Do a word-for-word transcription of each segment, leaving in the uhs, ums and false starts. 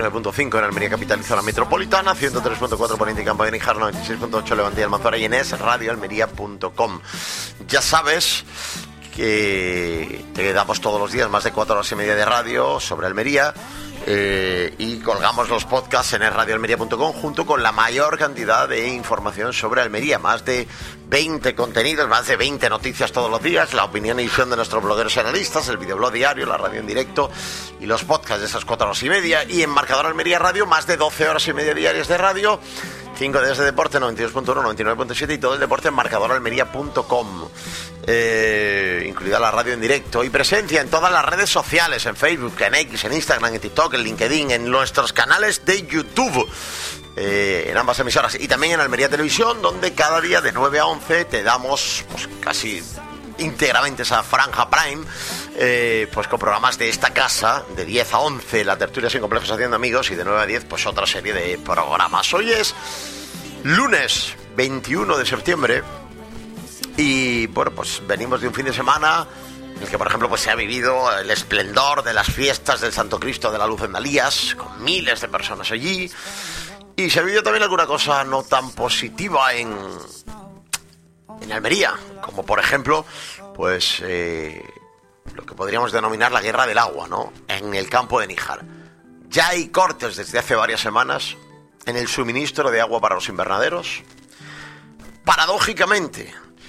nueve punto cinco en Almería capital y zona metropolitana, ciento tres punto cuatro por Inti Campo de Níjar, noventa y seis punto ocho Levante y Almanzora y en es radio almería punto com. Ya sabes que te damos todos los días más de cuatro horas y media de radio sobre Almería. Eh, y colgamos los podcasts en es radio almería punto com junto con la mayor cantidad de información sobre Almería, más de veinte contenidos, más de veinte noticias todos los días, la opinión y visión de nuestros blogueros y analistas, el videoblog diario, la radio en directo y los podcasts de esas cuatro horas y media, y en Marcador Almería Radio más de doce horas y media diarias de radio, cinco días de deporte, noventa y dos punto uno, noventa y nueve punto siete y todo el deporte en marcador almería punto com, eh, incluida la radio en directo y presencia en todas las redes sociales, en Facebook, en X, en Instagram, en TikTok, en LinkedIn, en nuestros canales de YouTube, eh, en ambas emisoras y también en Almería Televisión, donde cada día de nueve a once te damos pues casi íntegramente esa franja prime, eh, pues con programas de esta casa, de diez a once la tertulia sin complejos haciendo amigos, y de nueve a diez pues otra serie de programas. Hoy es lunes veintiuno de septiembre y bueno, pues venimos de un fin de semana en el que, por ejemplo, pues se ha vivido el esplendor de las fiestas del Santo Cristo de la Luz en Dalías, con miles de personas allí, y se ha vivido también alguna cosa no tan positiva en en Almería, como por ejemplo, pues eh, lo que podríamos denominar la guerra del agua, ¿no? En el campo de Níjar. Ya hay cortes desde hace varias semanas en el suministro de agua para los invernaderos. Paradójicamente,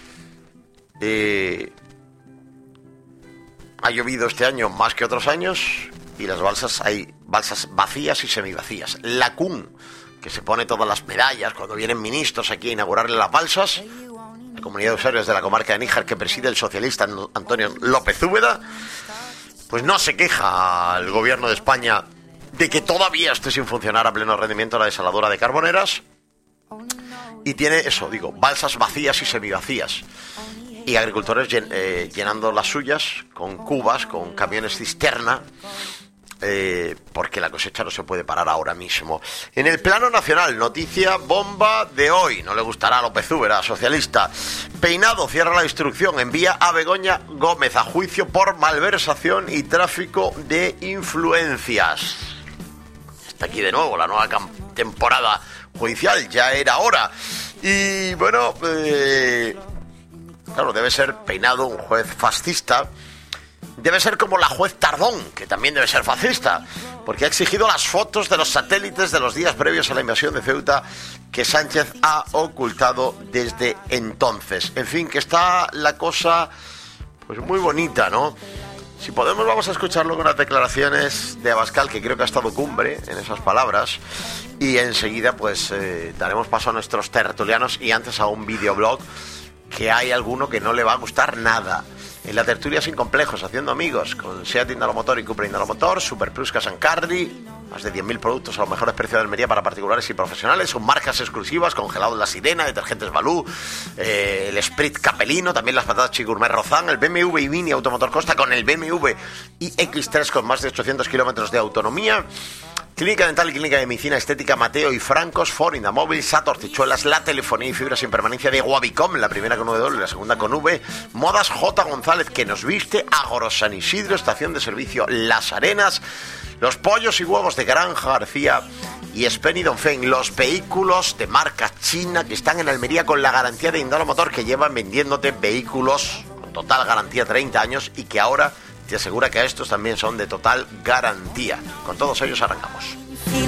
eh, ha llovido este año más que otros años y las balsas, hay balsas vacías y semivacías. La C U N, que se pone todas las medallas cuando vienen ministros aquí a inaugurarle las balsas, la comunidad de usuarios de la comarca de Níjar que preside el socialista Antonio López Úbeda, pues no se queja al gobierno de España de que todavía esté sin funcionar a pleno rendimiento la desaladora de Carboneras, y tiene eso, digo, balsas vacías y semivacías, y agricultores llen, eh, llenando las suyas con cubas, con camiones cisterna, Eh, porque la cosecha no se puede parar ahora mismo. En el plano nacional, noticia bomba de hoy, no le gustará a López Úbeda, socialista. Peinado cierra la instrucción, envía a Begoña Gómez a juicio por malversación y tráfico de influencias. Está aquí de nuevo la nueva temporada judicial, ya era hora. Y bueno, eh, claro, debe ser Peinado un juez fascista. Debe ser como la juez Tardón, que también debe ser fascista, porque ha exigido las fotos de los satélites de los días previos a la invasión de Ceuta que Sánchez ha ocultado desde entonces. En fin, que está la cosa pues muy bonita, ¿no? Si podemos, vamos a escucharlo con las declaraciones de Abascal, que creo que ha estado cumbre en esas palabras, y enseguida pues eh, daremos paso a nuestros tertulianos y antes a un videoblog que hay alguno que no le va a gustar nada. En la tertulia sin complejos, haciendo amigos, con Seat Indalomotor y Cupra Indalomotor, Super Plus Casancardi, más de diez mil productos a los mejores precios de Almería para particulares y profesionales, son marcas exclusivas, congelado La Sirena, detergentes Balú, eh, el Sprit Capelino, también las patatas Chigourmet Rozán, el B M W y Mini Automotor Costa con el B M W i X tres con más de ochocientos kilómetros de autonomía, Clínica Dental y Clínica de Medicina Estética Mateo y Francos, Ford, Indamóvil, Sator, Tichuelas, la telefonía y fibra sin permanencia de Guavicom, la primera con W y la segunda con V, Modas J. González, que nos viste, Agro San Isidro, estación de servicio Las Arenas, los pollos y huevos de Granja García y Spen y Dongfeng, los vehículos de marca china que están en Almería con la garantía de Indalomotor, que llevan vendiéndote vehículos con total garantía treinta años y que ahora te asegura que estos también son de total garantía. Con todos ellos arrancamos.